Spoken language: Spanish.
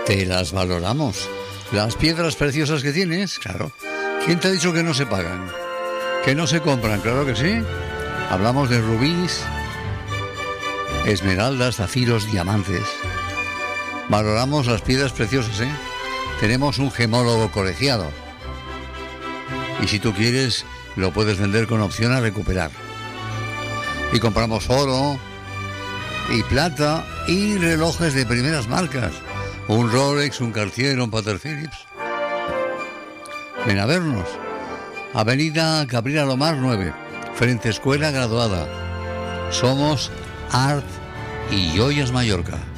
Te las valoramos. Las piedras preciosas que tienes, claro. ¿Quién te ha dicho que no se pagan? ¿Que no se compran? Claro que sí. Hablamos de rubíes, esmeraldas, zafiros, diamantes. Valoramos las piedras preciosas, ¿eh? Tenemos un gemólogo colegiado. Y si tú quieres, lo puedes vender con opción a recuperar. Y compramos oro y plata y relojes de primeras marcas. Un Rolex, un Cartier, un Patek Philippe. Ven a vernos. Avenida Cabrera Lomar 9, frente Escuela Graduada. Somos Art y Joyas Mallorca.